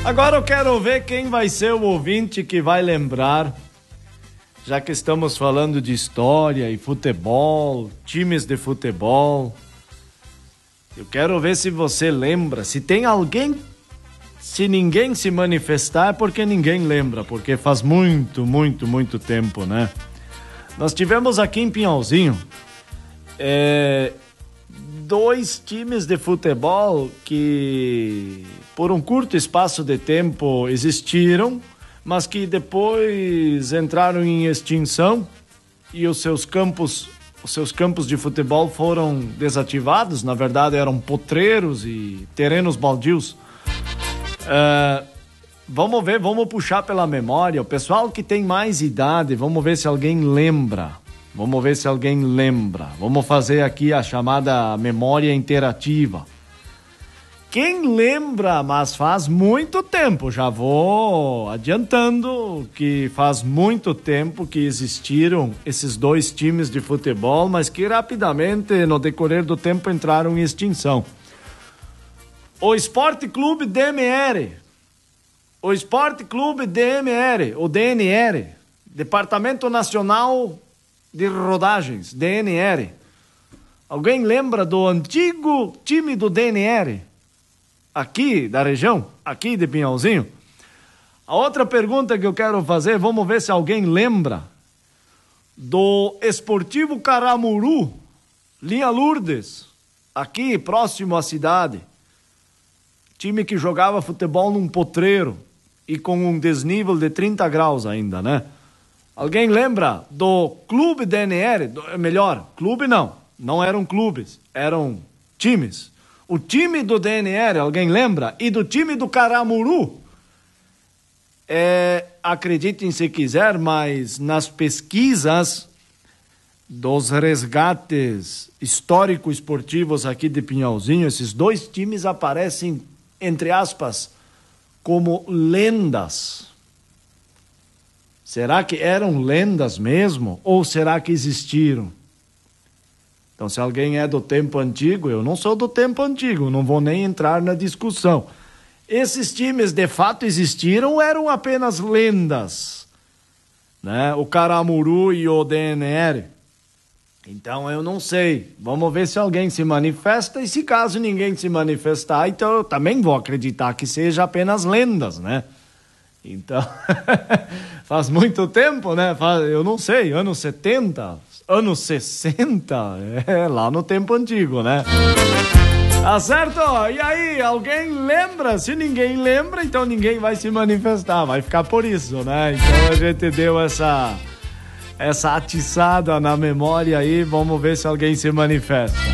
Agora eu quero ver quem vai ser o ouvinte que vai lembrar, já que estamos falando de história e futebol, times de futebol. Eu quero ver se você lembra, se tem alguém, se ninguém se manifestar é porque ninguém lembra, porque faz muito, muito, muito tempo, né? Nós tivemos aqui em Pinhalzinho, dois times de futebol que por um curto espaço de tempo existiram, mas que depois entraram em extinção e os seus campos de futebol foram desativados. Na verdade eram potreiros e terrenos baldios. Vamos ver, vamos puxar pela memória. O pessoal que tem mais idade, vamos ver se alguém lembra. Vamos fazer aqui a chamada memória interativa. Quem lembra, mas faz muito tempo, já vou adiantando que faz muito tempo que existiram esses dois times de futebol, mas que rapidamente, no decorrer do tempo, entraram em extinção. O Esporte Clube DMR, o DNR, Departamento Nacional de Rodagens, DNR. Alguém lembra do antigo time do DNR? Aqui da região, aqui de Pinhalzinho. A outra pergunta que eu quero fazer, vamos ver se alguém lembra do Esportivo Caramuru, linha Lourdes, aqui próximo à cidade. Time que jogava futebol num potreiro e com um desnível de 30 graus ainda, né? Alguém lembra do Clube DNR? Melhor, clube não eram clubes, eram times. O time do DNR, alguém lembra? E do time do Caramuru? Acreditem se quiser, mas nas pesquisas dos resgates histórico-esportivos aqui de Pinhalzinho, esses dois times aparecem, entre aspas, como lendas. Será que eram lendas mesmo? Ou será que existiram? Então, se alguém é do tempo antigo, eu não sou do tempo antigo, não vou nem entrar na discussão. Esses times de fato existiram ou eram apenas lendas? Né? O Caramuru e o DNR. Então, eu não sei. Vamos ver se alguém se manifesta, e se caso ninguém se manifestar, então eu também vou acreditar que seja apenas lendas, né? Então, faz muito tempo, né? Eu não sei, anos 70, anos 60, lá no tempo antigo, né? Tá certo? E aí, alguém lembra? Se ninguém lembra, então ninguém vai se manifestar, vai ficar por isso, né? Então a gente deu essa atiçada na memória aí, vamos ver se alguém se manifesta.